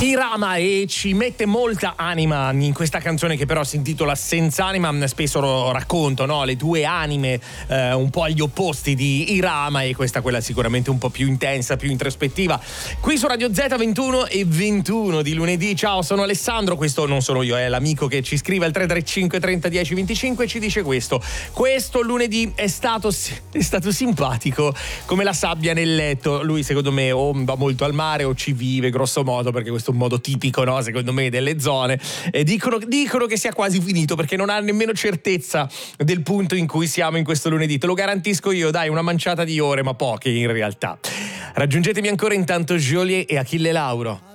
Irama, e ci mette molta anima in questa canzone che però si intitola Senza Anima. Spesso racconto, no, le due anime un po' agli opposti di Irama, e questa quella sicuramente un po' più intensa, più introspettiva. Qui su Radio Z 21:21 di lunedì. Ciao, sono Alessandro, questo non sono io, è l'amico che ci scrive al 335 30 10 25 e ci dice questo lunedì è stato simpatico come la sabbia nel letto. Lui secondo me o va molto al mare o ci vive grosso modo, perché questo è un modo tipico, no, secondo me, delle zone, e dicono che sia quasi finito perché non ha nemmeno certezza del punto in cui siamo in questo lunedì. Te lo garantisco io, dai, una manciata di ore, ma poche in realtà. Raggiungetemi ancora intanto Joliet e Achille Lauro.